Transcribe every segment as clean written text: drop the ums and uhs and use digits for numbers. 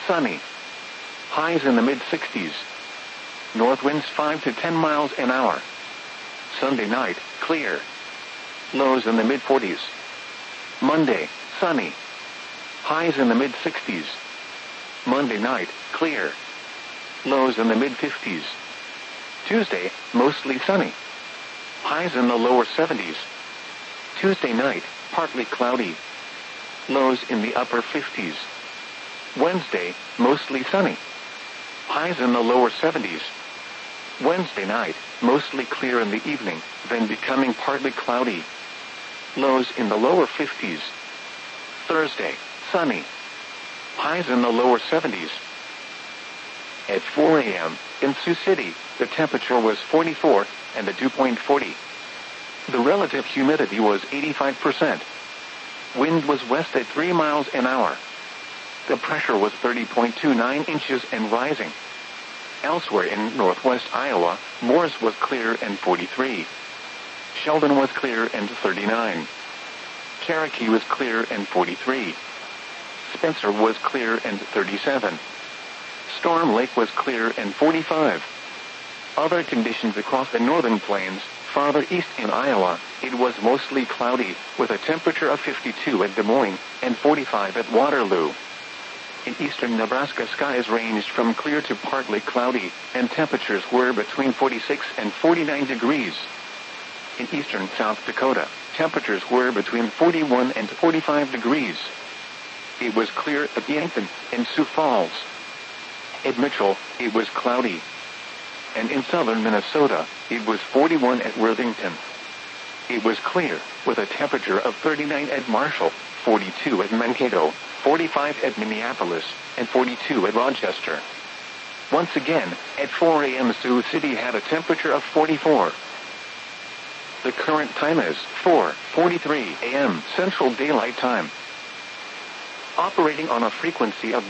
sunny. Highs in the mid-60s. North winds 5 to 10 miles an hour. Sunday night, clear. Lows in the mid-40s. Monday, sunny. Highs in the mid-60s. Monday night, clear. Lows in the mid-50s. Tuesday, mostly sunny. Highs in the lower 70s. Tuesday night, partly cloudy. Lows in the upper 50s. Wednesday, mostly sunny. Highs in the lower 70s. Wednesday night, mostly clear in the evening, then becoming partly cloudy. Lows in the lower 50s. Thursday, sunny. Highs in the lower 70s. At 4 a.m., in Sioux City, the temperature was 44, and the dew point 40. The relative humidity was 85%. Wind was west at 3 miles an hour. The pressure was 30.29 inches and rising. Elsewhere in northwest Iowa, Morris was clear and 43. Sheldon was clear and 39. Cherokee was clear and 43. Spencer was clear and 37. Storm Lake was clear and 45. Other conditions across the northern plains, farther east in Iowa, it was mostly cloudy, with a temperature of 52 at Des Moines and 45 at Waterloo. In eastern Nebraska, skies ranged from clear to partly cloudy, and temperatures were between 46 and 49 degrees. In eastern South Dakota, temperatures were between 41 and 45 degrees. It was clear at Yankton and Sioux Falls. At Mitchell, it was cloudy. And in southern Minnesota, it was 41 at Worthington. It was clear, with a temperature of 39 at Marshall, 42 at Mankato, 45 at Minneapolis, and 42 at Rochester. Once again, at 4 a.m. Sioux City had a temperature of 44. The current time is 4:43 a.m. Central Daylight Time. Operating on a frequency of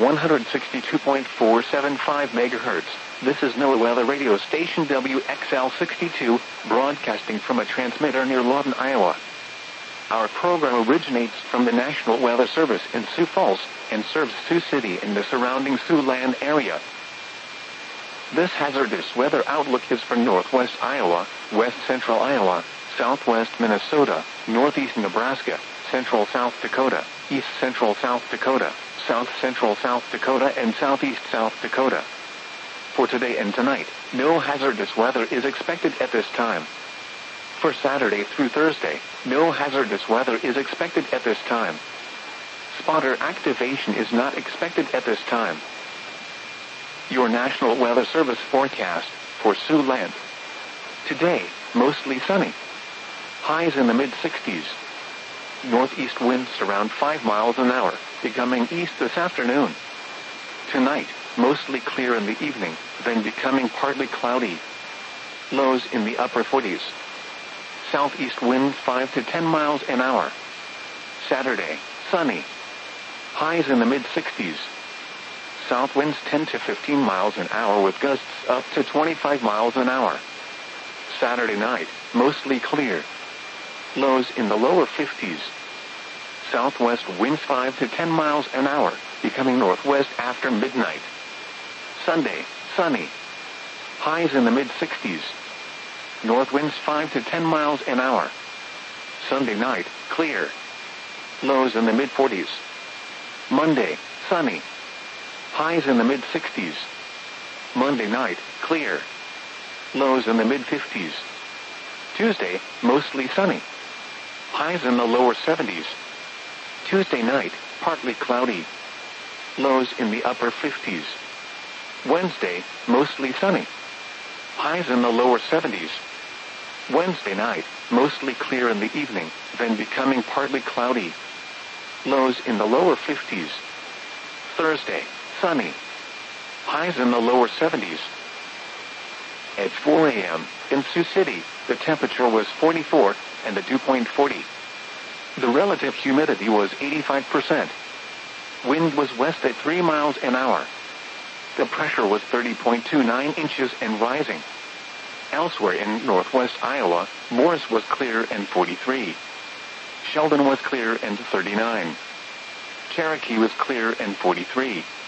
162.475 MHz, this is NOAA Weather Radio Station WXL62, broadcasting from a transmitter near Lawton, Iowa. Our program originates from the National Weather Service in Sioux Falls and serves Sioux City and the surrounding Siouxland area. This hazardous weather outlook is for northwest Iowa, west central Iowa, southwest Minnesota, northeast Nebraska, central South Dakota, east central South Dakota, south central South Dakota, and southeast South Dakota. For today and tonight, no hazardous weather is expected at this time. For Saturday through Thursday, no hazardous weather is expected at this time. Spotter activation is not expected at this time. Your National Weather Service forecast for Siouxland. Today, mostly sunny. Highs in the mid-60s. Northeast winds around 5 miles an hour, becoming east this afternoon. Tonight, mostly clear in the evening, then becoming partly cloudy. Lows in the upper 40s. Southeast winds 5 to 10 miles an hour. Saturday, sunny. Highs in the mid-60s. South winds 10 to 15 miles an hour with gusts up to 25 miles an hour. Saturday night, mostly clear. Lows in the lower 50s. Southwest winds 5 to 10 miles an hour, becoming northwest after midnight. Sunday, sunny. Highs in the mid-60s. North winds 5 to 10 miles an hour. Sunday night, clear. Lows in the mid-40s. Monday, sunny. Highs in the mid-60s. Monday night, clear. Lows in the mid-50s. Tuesday, mostly sunny. Highs in the lower 70s. Tuesday night, partly cloudy. Lows in the upper 50s. Wednesday, mostly sunny. Highs in the lower 70s. Wednesday night, mostly clear in the evening, then becoming partly cloudy. Lows in the lower 50s. Thursday, sunny. Highs in the lower 70s. At 4 a.m., in Sioux City, the temperature was 44, and the dew point 40. The relative humidity was 85%. Wind was west at 3 miles an hour. The pressure was 30.29 inches and rising. Elsewhere in northwest Iowa, Morris was clear and 43. Sheldon was clear and 39. Cherokee was clear and 43.